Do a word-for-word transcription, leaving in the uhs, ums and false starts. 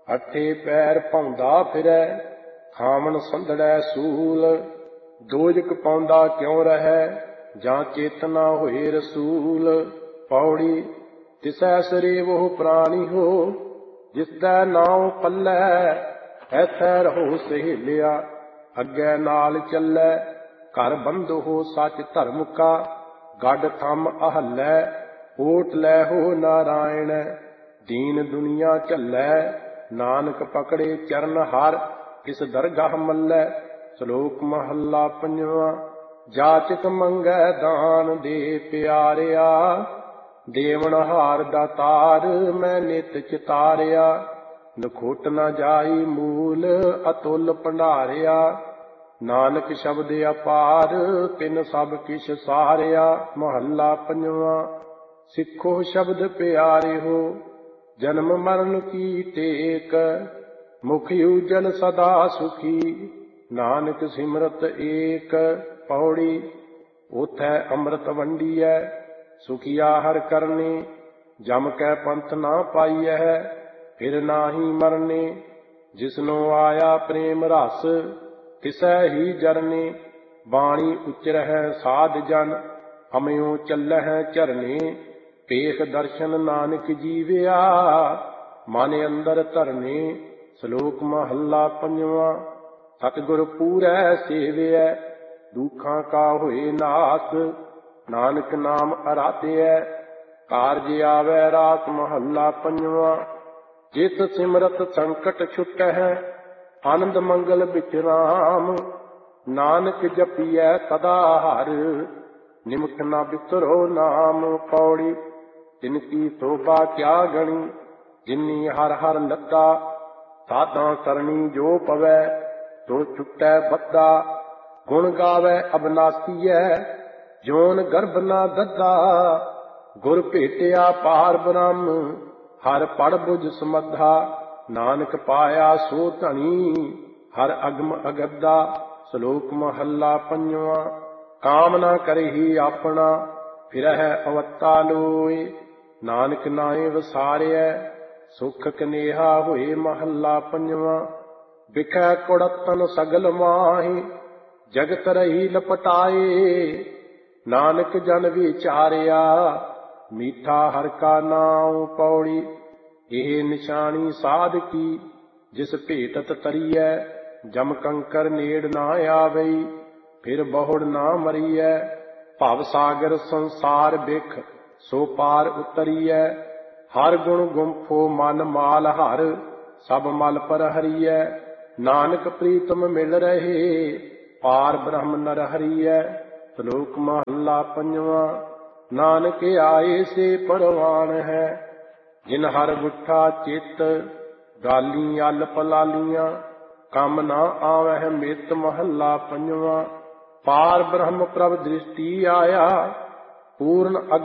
अठे पैर पाउंदा फिरै, खामन संधड़ै सूल। दोजक पाउंदा क्यों रहै, जां चेतना होए रसूल। पौड़ी तिसै सरेवो प्राणी हो, जिसदै नाम पल्लै। ऐथै रहो सहेलिया, अग्गै नाल चलै। घर बंद हो सच धर्म का, गड थम अहलै। ओट लै हो नारायण, दीन दुनिया झल्लै। नानक पकड़े चरण हर, किस दरगाह मल्लै। श्लोक महला पंजवां। जाचक मंगै दान दे प्यारिया, देवनहार दातार मैं नित चितारिया। नखोट न जाई मूल, अतुल भंडारिया। नानक शब्द अपार, तिन सब किश सारिया। महला पंजवां। सिखो शब्द प्यारे हो, जन्म मरण की टेक। मुख उजल सदा सुखी, नानक सिमरत एक। पौड़ी ओथै अमृत वंडीऐ, सुखिया हर करने। जम कै पंथ ना पाईऐ, फिर नाही मरने। जिसनो आया प्रेम रस, तिसै ही जरने। बाणी उचरहै साध जन, अमयो चलहै झरने। पेख दर्शन नानक जीविया, मन अंदर धरने। श्लोक महला पंजवां। सतगुर पूरै सेवियै, दुखां का होए नास। नानक नाम आराधयै, कारज आवै रास। महला पंजवां। जित सिमरत संकट छुटै, आनंद मंगल विचराम। नानक जपियै सदा हर, निमख न बिसरो नाम। पौड़ी तिनकी शोभा क्या गणी, जिन्नी हर हर लद्दा। साधां सरणी जो पवै, तो छुटै बद्दा। गुण गावै अबनासीऐ, जोन गर्भ ना दद्दा। गुर भेटिया पार ब्रह्म, हर पड़ बुझ समद्धा। नानक पाया सो धनी, हर अगम अगद्दा। श्लोक महला पंजवां। काम ना करही अपना, फिरह अवता लोए। नानक नाए वसारिਐ, सुख कनेहा होए। महला पंजवां। बिखै कुड़तन सगल माहि, जगत रही लपटाए। नानक जन विचारिया, मीठा हर का नाम। पौड़ी ਇਹ ਨਿਸ਼ਾਨੀ ਸਾਧ ਕੀ, ਜਿਸ ਭੇਟਤ ਤਰੀਐ। ਜਮ ਕੰਕਰ ਨੇੜ ਨਾ ਆਵਈ, ਫਿਰ ਬਹੁੜ ਨਾ ਮਰੀਐ। ਭਵ ਸਾਗਰ ਸੰਸਾਰ ਬਿਖ, ਸੋ ਪਾਰ ਉਤਰੀਐ। ਹਰ ਗੁਣ ਗੁੰਫੋ ਮਨ ਮਾਲ ਹਰ, ਸਭ ਮਲ ਪਰ ਹਰੀਐ। ਨਾਨਕ ਪ੍ਰੀਤਮ ਮਿਲ ਰਹੇ, ਪਾਰ ਬ੍ਰਹਮ ਨਰ ਹਰੀਐ। ਸ਼ਲੋਕ ਮਹੱਲਾ ਪੰਜਵਾਂ। ਨਾਨਕ ਆਏ ਸੇ ਪਰਵਾਨ ਹੈ, ਜਿਨ ਹਰ ਗੁੱਠਾ ਚਿੱਤ। ਗਾਲੀ ਅਲਪ ਲਾਲੀਆਂ, ਕੰਮ ਨਾ ਆਵਹਿ ਮਿਤ। ਮਹੱਲਾ ਪੰਜਵਾਂ। ਪਾਰ ਬ੍ਰਹਮ ਪ੍ਰਭ ਦ੍ਰਿਸ਼ਟੀ ਆਇਆ, ਪੂਰਨ